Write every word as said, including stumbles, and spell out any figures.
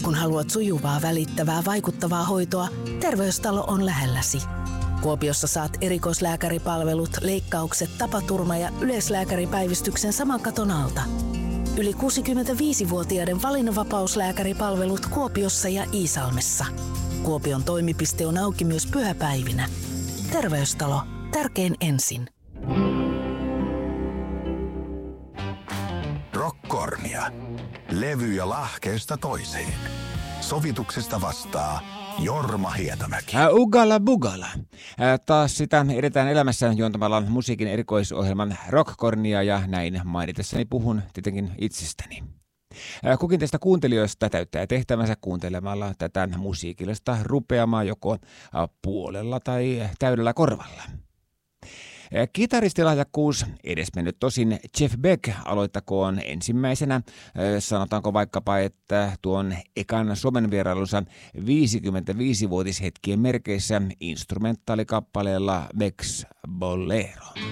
Kun haluat sujuvaa, välittävää, vaikuttavaa hoitoa, Terveystalo on lähelläsi. Kuopiossa saat erikoislääkäripalvelut, leikkaukset, tapaturma- ja yleislääkäripäivystyksen saman katon alta. Yli kuusikymmentäviisivuotiaiden valinnanvapauslääkäripalvelut Kuopiossa ja Iisalmessa. Kuopion toimipiste on auki myös pyhäpäivinä. Terveystalo. Tärkein ensin. Rockkornia. Levyjä lahkeesta toiseen. Sovituksesta vastaa Jorma Hietamäki. Äh, ugala bugala. Äh, taas sitä edetään elämässä juontamalla musiikin erikoisohjelman Rockkornia ja näin mainitessani puhun tietenkin itsestäni. Äh, kukin teistä kuuntelijoista täyttää tehtävänsä kuuntelemalla tätä musiikillista rupeamaa joko äh, puolella tai täydellä korvalla. Kitaristilahjakkuus, edesmennyt tosin Jeff Beck, aloittakoon ensimmäisenä, sanotaanko vaikkapa, että tuon ekan Suomen vierailunsa viisikymmentäviisivuotishetkien merkeissä instrumentaalikappaleella Beck's Bolero.